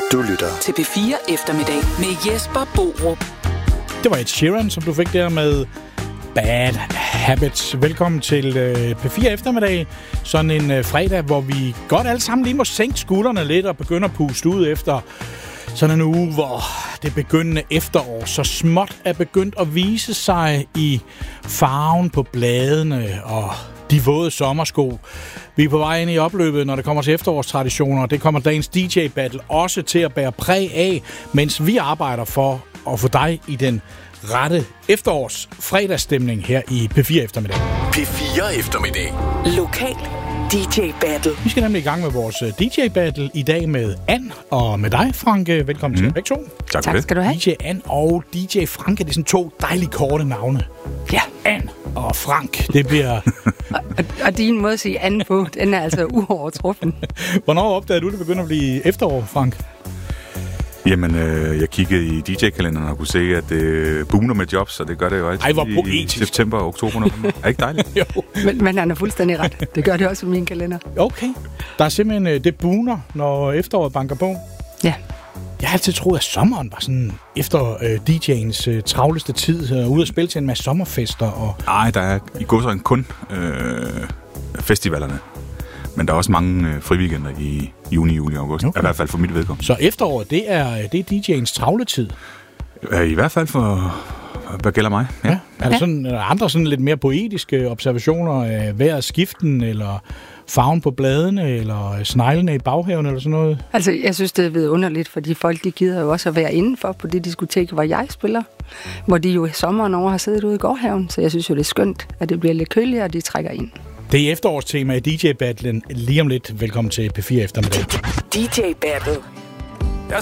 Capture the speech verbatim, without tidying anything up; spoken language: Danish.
Du lytter til P fire Eftermiddag med Jesper Borup. Det var Ed Sheeran, som du fik der med Bad Habits. Velkommen til øh, P fire Eftermiddag. Sådan en øh, fredag, hvor vi godt alle sammen lige må sænke skuldrene lidt og begynde at puste ud efter sådan en uge, hvor det begyndende efterår så småt er begyndt at vise sig i farven på bladene og de våde sommersko. Vi er på vej ind i opløbet, når det kommer til efterårstraditioner. Det kommer dagens D J-battle også til at bære præg af, mens vi arbejder for at få dig i den rette efterårs fredagsstemning her i P fire Eftermiddag. P fire Eftermiddag. Lokal D J-battle. Vi skal nemlig i gang med vores D J-battle i dag med Ann og med dig, Franke. Velkommen mm. til begge to. Tak for det. Skal du have. D J Ann og D J Franke, det er sådan to dejlige korte navne. Ja. Ann og Frank, det bliver... og, og din måde at sige Ann på, den er altså uovertruffen. Hvornår opdagede du, det begynder at blive efterår, Frank? Jamen, øh, jeg kiggede i D J-kalenderen og kunne se, at det boomer med jobs, og det gør det jo altid. Ej, hvor i, poetisk. i september og oktober. Er ikke dejligt? Jo. Men, men han er fuldstændig ret. Det gør det også i min kalender. Okay. Der er simpelthen, det boomer, når efteråret banker på. Ja. Jeg har altid troet, at sommeren var sådan efter øh, D J'ens øh, travleste tid, øh, ude at spille til en masse sommerfester. Og... Nej, der er i godsøjne kun øh, festivalerne. Men der er også mange øh, friweekender i juni, juli og august. Okay. I hvert fald for mit vedkommende. Så efteråret, det er, det er D J'ens travle tid? I hvert fald for, hvad gælder mig. Ja. Ja. Er der sådan, er der andre sådan lidt mere poetiske observationer af vejrets skiften, eller farven på bladene, eller sneglene i baghaven, eller sådan noget? Altså, jeg synes, det er vidunderligt, fordi folk, de gider jo også at være indenfor på det diskotek, hvor jeg spiller. Hvor de jo i sommeren over har siddet ude i gårdhaven. Så jeg synes jo, det er skønt, at det bliver lidt køligere, og de trækker ind. Det er efterårstema i D J-battlen lige om lidt. Velkommen til P fire Eftermiddag. D J-battle